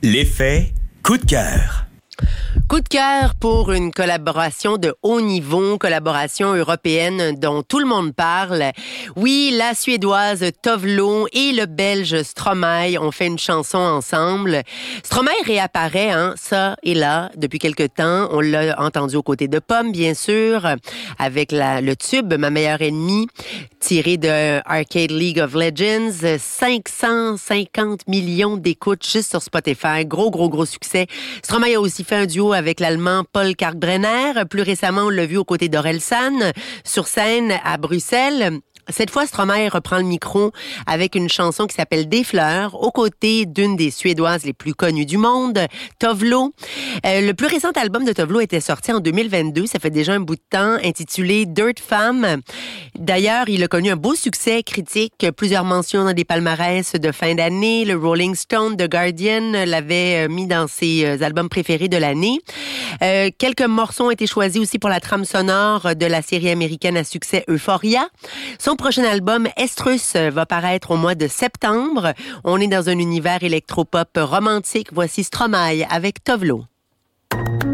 L'effet coup de cœur. Coup de cœur pour une collaboration de haut niveau, collaboration européenne dont tout le monde parle. Oui, la Suédoise Tove Lo et le Belge Stromae ont fait une chanson ensemble. Stromae réapparaît, ça et là, depuis quelque temps. On l'a entendu aux côtés de Pomme, bien sûr, avec le tube « Ma meilleure ennemie », tiré de Arcade League of Legends. 550 millions d'écoutes juste sur Spotify. Gros succès. Stromae a aussi fait un duo avec l'Allemand Paul Kalkbrenner. Plus récemment, on l'a vu aux côtés d'Orelsan sur scène à Bruxelles. Cette fois, Stromae reprend le micro avec une chanson qui s'appelle Des fleurs, aux côtés d'une des Suédoises les plus connues du monde, Tove Lo. Le plus récent album de Tove Lo était sorti en 2022, ça fait déjà un bout de temps, intitulé Dirt Femme. D'ailleurs, il a connu un beau succès critique, plusieurs mentions dans des palmarès de fin d'année. Le Rolling Stone, The Guardian l'avait mis dans ses albums préférés de l'année. Quelques morceaux ont été choisis aussi pour la trame sonore de la série américaine à succès Euphoria. Son prochain album, Estrus, va paraître au mois de septembre. On est dans un univers électropop romantique. Voici Stromae avec Tove Lo.